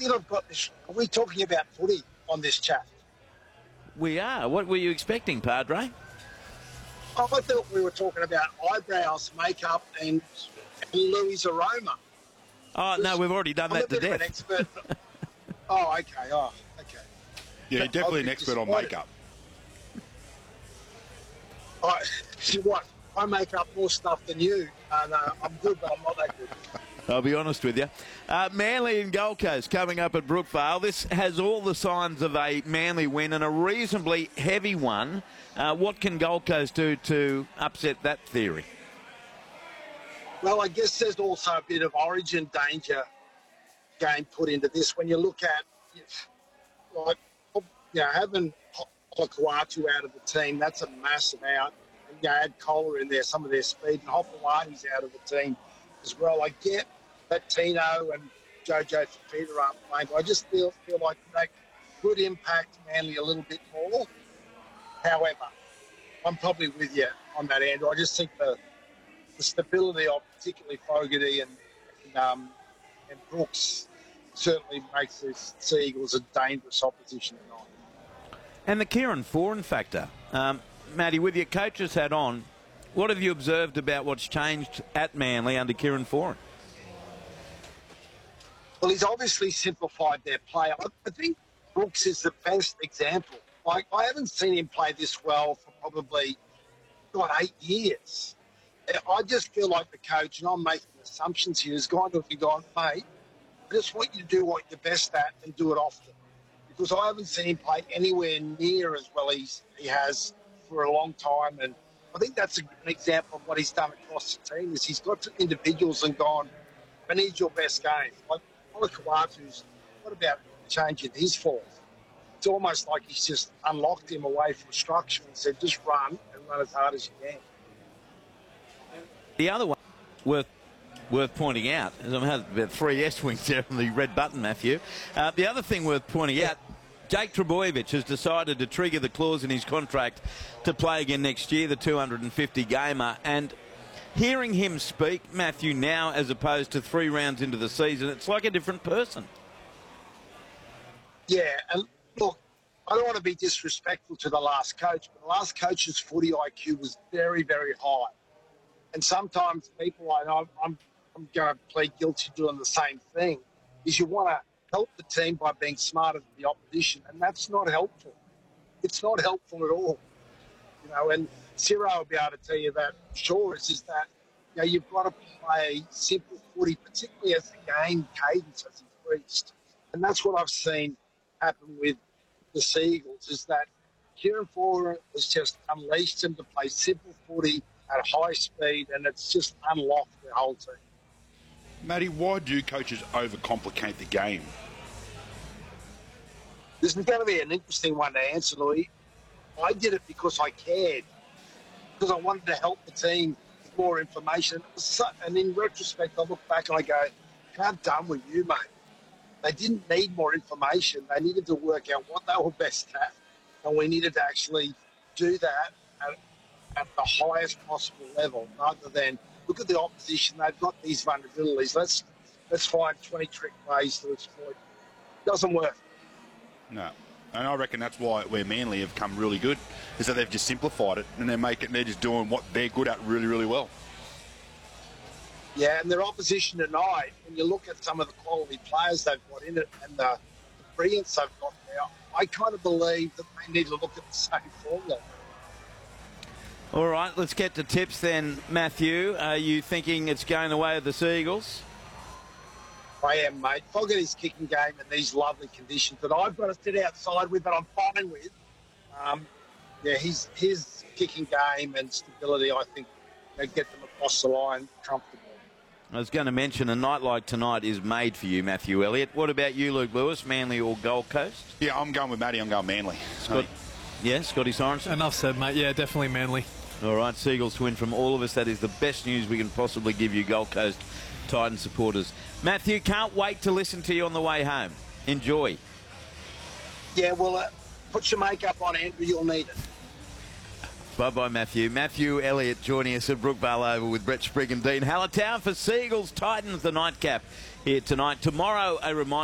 think I've got this. Are we talking about footy on this chat? We are. What were you expecting, Padre? I thought we were talking about eyebrows, makeup, and Louis' aroma. Oh, no, we've already done that to death. I'm a bit of an expert. Oh, okay. Oh, okay. Yeah, you're definitely an expert on makeup. You know what? I make up more stuff than you. No, I'm good, but I'm not that good. I'll be honest with you. Manly and Gold Coast coming up at Brookvale. This has all the signs of a Manly win and a reasonably heavy one. What can Gold Coast do to upset that theory? Well, I guess there's also a bit of origin danger game put into this. When you look at, like, having Olakau'atu out of the team, that's a massive out. And you add Kohler in there, some of their speed, and Hopewadi's out of the team as well. I get that Tino and Jojo Fifita aren't playing, but I just feel like that could impact Manly a little bit more. However, I'm probably with you on that, Andrew. I just think the stability of particularly Fogarty and Brooks certainly makes the Sea Eagles a dangerous opposition tonight. And the Kieran Foran factor. Matty, with your coach's hat on, what have you observed about what's changed at Manly under Kieran Foran? Well, he's obviously simplified their play. I think Brooks is the best example. Like, I haven't seen him play this well for probably, 8 years. I just feel like the coach, and I'm making assumptions here, has gone to him and gone, mate, I just want you to do what you're best at and do it often. Because I haven't seen him play anywhere near as well as he has for a long time. And I think that's an example of what he's done across the team, is he's got to individuals and gone, I need your best game. Like Olakau'atu's, what about changing his form? It's almost like he's just unlocked him away from structure and said, just run and run as hard as you can. The other one worth pointing out, as I've had about 3 S-wings there on the red button, Matthew. The other thing worth pointing out, Jake Trbojevic has decided to trigger the clause in his contract to play again next year, the 250-gamer. And hearing him speak, Matthew, now as opposed to 3 rounds into the season, it's like a different person. Yeah, and look, I don't want to be disrespectful to the last coach, but the last coach's footy IQ was very, very high. And sometimes people, I know I'm going to plead guilty doing the same thing, is you want to help the team by being smarter than the opposition, and that's not helpful. It's not helpful at all. And Ciro will be able to tell you that, sure, is that you've got to play simple footy, particularly as the game cadence has increased. And that's what I've seen happen with the Sea Eagles, is that Kieran Foran has just unleashed them to play simple footy at high speed, and it's just unlocked the whole team. Matty, why do coaches overcomplicate the game? This is going to be an interesting one to answer, Louis. I did it because I cared, because I wanted to help the team with more information. And in retrospect, I look back and I go, how dumb were you, mate? They didn't need more information. They needed to work out what they were best at, and we needed to actually do that at the highest possible level, rather than look at the opposition. They've got these vulnerabilities. Let's find 20 trick ways to exploit. Doesn't work. No. And I reckon that's where Manly have come really good, is that they've just simplified it and they're just doing what they're good at really, really well. Yeah, and their opposition tonight, when you look at some of the quality players they've got in it and the brilliance they've got there, I kind of believe that they need to look at the same formula. All right, let's get to tips then, Matthew. Are you thinking it's going the way of the Sea Eagles? I am, mate. Fogarty's kicking game in these lovely conditions that I've got to sit outside with, but I'm fine with. His kicking game and stability, I think, they get them across the line comfortably. I was going to mention a night like tonight is made for you, Matthew Elliott. What about you, Luke Lewis, Manly or Gold Coast? Yeah, I'm going with Matty. I'm going Manly. Scotty Sorensen? Enough said, mate. Yeah, definitely Manly. All right, Seagulls to win from all of us. That is the best news we can possibly give you, Gold Coast Titans supporters. Matthew, can't wait to listen to you on the way home. Enjoy. Yeah, well, put your makeup on, Andrew. You'll need it. Bye-bye, Matthew. Matthew Elliott joining us at Brookvale Oval with Brett Sprigg and Dean Hallertown for Seagulls Titans, the nightcap here tonight. Tomorrow, a reminder.